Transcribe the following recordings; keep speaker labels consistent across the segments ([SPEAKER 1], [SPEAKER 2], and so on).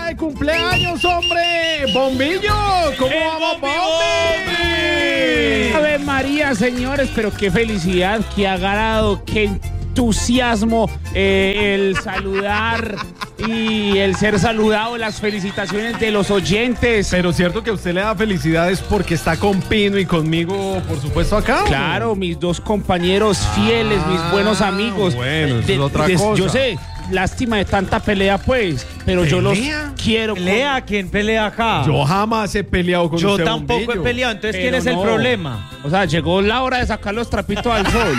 [SPEAKER 1] de cumpleaños, hombre! ¡Bombillo! ¿Cómo vamos, Bombi?
[SPEAKER 2] Ave María, señores, pero qué felicidad, qué agrado, qué entusiasmo el saludar y el ser saludado, las felicitaciones de los oyentes.
[SPEAKER 1] Pero cierto que a usted le da felicidades porque está con Pino y conmigo, por supuesto, acá.
[SPEAKER 2] Claro, mis dos compañeros fieles, mis buenos amigos.
[SPEAKER 1] Bueno, eso es otra cosa.
[SPEAKER 2] Yo sé, lástima de tanta pelea, pues, pero yo los quiero.
[SPEAKER 3] ¿Pelea? ¿Quién pelea acá?
[SPEAKER 1] Yo jamás he peleado con
[SPEAKER 3] Yo
[SPEAKER 1] usted,
[SPEAKER 3] tampoco
[SPEAKER 1] Bombillo.
[SPEAKER 3] he peleado, entonces
[SPEAKER 2] Pero
[SPEAKER 3] ¿quién es el
[SPEAKER 2] no.
[SPEAKER 3] problema?
[SPEAKER 2] O sea, llegó la hora de sacar los trapitos al sol.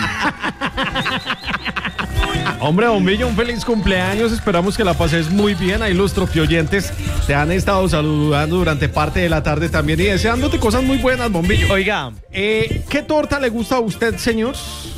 [SPEAKER 1] Hombre, Bombillo, un feliz cumpleaños. Esperamos que la pases muy bien. Ahí los tropioyentes te han estado saludando durante parte de la tarde también y deseándote cosas muy buenas, Bombillo.
[SPEAKER 3] Oiga,
[SPEAKER 1] ¿Qué torta le gusta a usted, señor?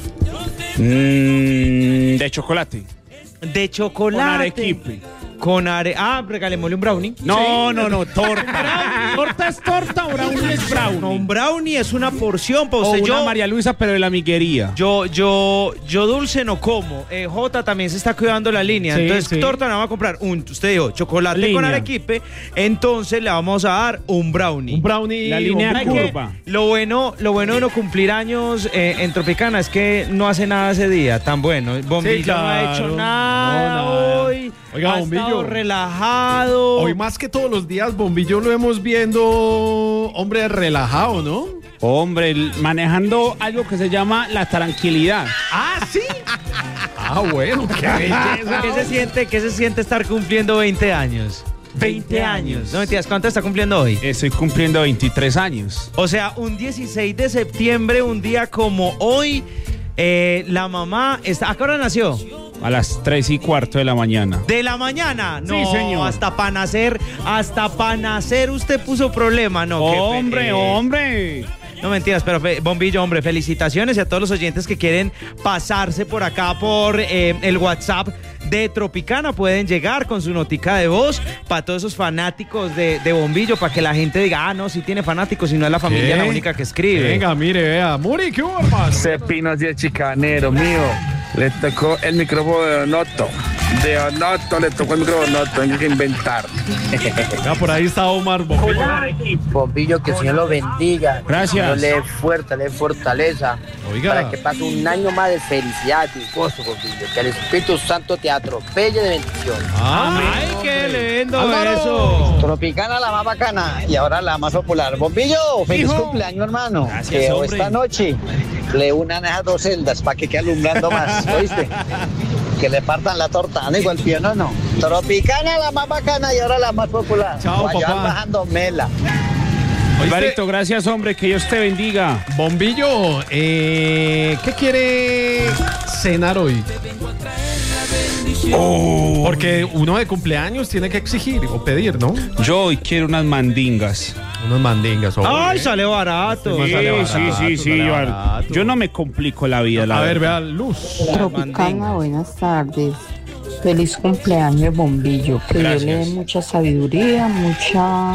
[SPEAKER 2] De chocolate.
[SPEAKER 3] de chocolate.
[SPEAKER 2] Con arequipe.
[SPEAKER 3] Regalémosle un brownie.
[SPEAKER 2] No, torta. Torta es torta, brownie es brownie.
[SPEAKER 3] No, un brownie es una porción para
[SPEAKER 2] O
[SPEAKER 3] usted.
[SPEAKER 2] una María Luisa, pero de la amiguería.
[SPEAKER 3] Yo dulce no como. Jota también se está cuidando la línea.
[SPEAKER 1] Sí,
[SPEAKER 3] Entonces,
[SPEAKER 1] sí.
[SPEAKER 3] torta no va a comprar usted dijo, chocolate
[SPEAKER 2] Línea.
[SPEAKER 3] con arequipe. Entonces le vamos a dar un brownie.
[SPEAKER 1] Un brownie.
[SPEAKER 2] La línea
[SPEAKER 1] Bombillo.
[SPEAKER 2] curva.
[SPEAKER 3] Lo bueno de no cumplir años en Tropicana es que no hace nada ese día tan bueno. Bombillo
[SPEAKER 1] claro.
[SPEAKER 3] no ha hecho nada,
[SPEAKER 1] No, nada.
[SPEAKER 3] hoy.
[SPEAKER 1] Oiga,
[SPEAKER 3] ha
[SPEAKER 1] Bombillo.
[SPEAKER 3] estado relajado.
[SPEAKER 1] Hoy más que todos los días, Bombillo lo hemos viendo, hombre, relajado, ¿no?
[SPEAKER 2] Hombre, manejando algo que se llama la tranquilidad.
[SPEAKER 1] Ah, sí. Bueno, qué belleza.
[SPEAKER 3] ¿Qué se siente estar cumpliendo 20 años? 20 años. No mentiras, ¿cuánto está cumpliendo hoy?
[SPEAKER 2] Estoy cumpliendo 23 años.
[SPEAKER 3] O sea, un 16 de septiembre, un día como hoy, la mamá está... ¿A qué hora nació?
[SPEAKER 2] A las 3:15 de la mañana.
[SPEAKER 3] ¿De la mañana? No,
[SPEAKER 2] Sí, señor.
[SPEAKER 3] hasta para nacer usted puso problema, ¿no? Qué
[SPEAKER 2] Hombre.
[SPEAKER 3] No mentiras, pero Bombillo, hombre, felicitaciones y a todos los oyentes que quieren pasarse por acá por el WhatsApp de Tropicana. Pueden llegar con su notica de voz para todos esos fanáticos de Bombillo, para que la gente diga, no, sí tiene fanáticos y no es la familia la única que escribe.
[SPEAKER 1] Venga, mire, vea. Muri, ¿qué hubo, hermano?
[SPEAKER 4] Ese Pino así es chicanero mío. Le tocó el micrófono de Donoto. De Donoto le tocó el micrófono de Donoto. Hay que inventar.
[SPEAKER 1] Ya por ahí está Omar, Bombillo.
[SPEAKER 5] Bombillo, que el Señor lo bendiga.
[SPEAKER 2] Gracias.
[SPEAKER 5] Que el Señor le dé fuerza, le dé fortaleza.
[SPEAKER 1] Oiga.
[SPEAKER 5] Para que pase un año más de felicidad y gozo, Bombillo. Que el Espíritu Santo te atropelle de bendición.
[SPEAKER 3] ¡Ay, qué lindo
[SPEAKER 1] Álvaro.
[SPEAKER 3] eso!
[SPEAKER 5] Tropicana, la más bacana. Y ahora la más popular. Bombillo, feliz
[SPEAKER 2] Hijo.
[SPEAKER 5] cumpleaños, hermano.
[SPEAKER 3] Gracias,
[SPEAKER 5] que
[SPEAKER 3] hombre.
[SPEAKER 5] esta noche le unan esas dos celdas para que quede alumbrando más. ¿Oíste? Que le partan la torta, ¿no? Igual piano, no. Tropicana, la más bacana y ahora la más popular.
[SPEAKER 1] Chao,
[SPEAKER 5] Vayan
[SPEAKER 1] papá.
[SPEAKER 5] bajando mela.
[SPEAKER 2] Alvarito, gracias, hombre, que Dios te bendiga.
[SPEAKER 1] Bombillo, ¿qué quiere cenar hoy? Porque uno de cumpleaños tiene que exigir o pedir, ¿no?
[SPEAKER 2] Yo hoy quiero unas mandingas.
[SPEAKER 1] Unos mandingas. hombre.
[SPEAKER 3] ¡Ay, sale barato!
[SPEAKER 1] Sí, sale barato,
[SPEAKER 2] Sí,
[SPEAKER 1] sale
[SPEAKER 2] yo,
[SPEAKER 1] barato.
[SPEAKER 2] yo no me complico la vida, la
[SPEAKER 1] A ver,
[SPEAKER 2] verdad.
[SPEAKER 1] vea, Luz.
[SPEAKER 6] Tropicana, buenas tardes. Feliz cumpleaños, Bombillo. Que Dios le dé
[SPEAKER 2] Gracias.
[SPEAKER 6] mucha sabiduría, mucha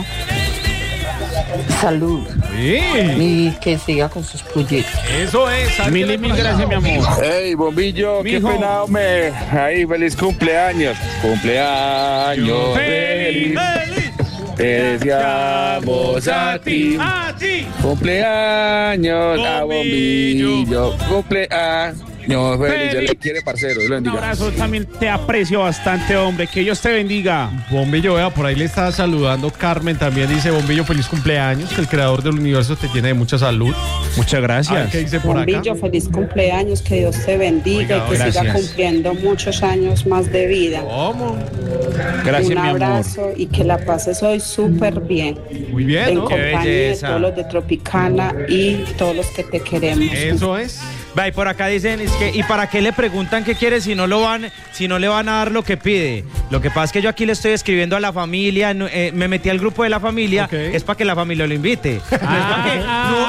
[SPEAKER 6] salud
[SPEAKER 1] Sí,
[SPEAKER 6] y que siga con sus proyectos.
[SPEAKER 1] eso es.
[SPEAKER 2] Mil y mil gracias, mi amor.
[SPEAKER 4] Ey, Bombillo, qué
[SPEAKER 2] Mijo.
[SPEAKER 4] pena, hombre. Ahí, feliz cumpleaños. Cumpleaños feliz. Te deseamos a ti. Cumpleaños a Bombillo. Cumpleaños feliz. Dios le quiere, parcero. Dios lo
[SPEAKER 2] Un
[SPEAKER 4] bendiga.
[SPEAKER 2] abrazo, también te aprecio bastante, hombre. Que Dios te bendiga.
[SPEAKER 1] Bombillo, vea, por ahí le está saludando Carmen. También dice, Bombillo, feliz cumpleaños. Que el creador del universo te tiene de mucha salud.
[SPEAKER 2] Muchas
[SPEAKER 1] A ver,
[SPEAKER 2] gracias.
[SPEAKER 1] ¿qué dice por acá?
[SPEAKER 7] Bombillo, feliz cumpleaños, que Dios te bendiga
[SPEAKER 1] Oiga,
[SPEAKER 7] y que siga
[SPEAKER 2] gracias.
[SPEAKER 7] cumpliendo muchos años más de vida.
[SPEAKER 1] ¿Cómo?
[SPEAKER 2] Gracias,
[SPEAKER 7] Un
[SPEAKER 2] mi amor.
[SPEAKER 7] abrazo y que la pases hoy súper bien.
[SPEAKER 1] Muy bien,
[SPEAKER 7] En
[SPEAKER 1] ¿no?
[SPEAKER 7] compañía de
[SPEAKER 3] belleza.
[SPEAKER 7] todos los de Tropicana y todos los que te queremos.
[SPEAKER 1] Eso es.
[SPEAKER 3] Va, y por acá dicen, es que, ¿y para qué le preguntan qué quiere si no le van a dar lo que pide? Lo que pasa es que yo aquí le estoy escribiendo a la familia, me metí al grupo de la familia,
[SPEAKER 1] Ok.
[SPEAKER 3] es para que la familia lo invite. No es para que,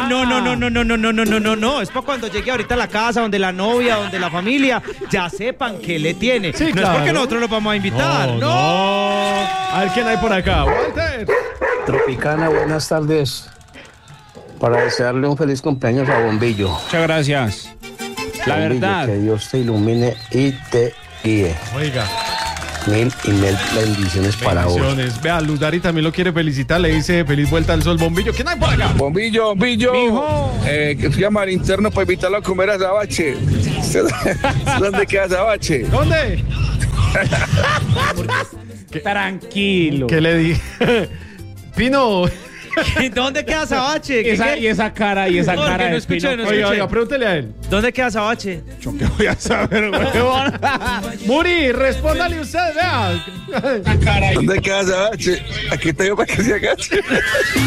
[SPEAKER 3] no, es para cuando llegue ahorita a la casa, donde la novia, donde la familia, ya sepan qué le tiene.
[SPEAKER 1] Sí,
[SPEAKER 3] no
[SPEAKER 1] claro.
[SPEAKER 3] es porque nosotros lo vamos a invitar, no.
[SPEAKER 1] A ver quién hay por acá. Walter.
[SPEAKER 8] Tropicana, buenas tardes. Para desearle un feliz cumpleaños a Bombillo.
[SPEAKER 2] Muchas gracias. La
[SPEAKER 8] Bombillo,
[SPEAKER 2] verdad.
[SPEAKER 8] que Dios te ilumine y te guíe.
[SPEAKER 1] Oiga.
[SPEAKER 8] mil y mil bendiciones para hoy.
[SPEAKER 1] Bendiciones. Vea, Luz Dari también lo quiere felicitar. Le dice feliz vuelta al sol, Bombillo. ¿Quién hay por acá?
[SPEAKER 4] Bombillo. Que se llama al interno para invitarlo a comer azabache. ¿Dónde queda azabache?
[SPEAKER 1] ¿Dónde?
[SPEAKER 2] Tranquilo.
[SPEAKER 1] ¿Qué le dije? Pino.
[SPEAKER 3] ¿Dónde queda Azabache?
[SPEAKER 2] Y esa cara
[SPEAKER 3] Porque
[SPEAKER 2] de
[SPEAKER 3] no escuché,
[SPEAKER 2] Pino.
[SPEAKER 3] no
[SPEAKER 1] Oiga, pregúntele a él.
[SPEAKER 3] ¿Dónde queda Azabache?
[SPEAKER 1] Yo qué voy a saber, huevón. Muri, respóndale usted, vea.
[SPEAKER 4] ¿Dónde queda azabache? Aquí te digo para que se agache.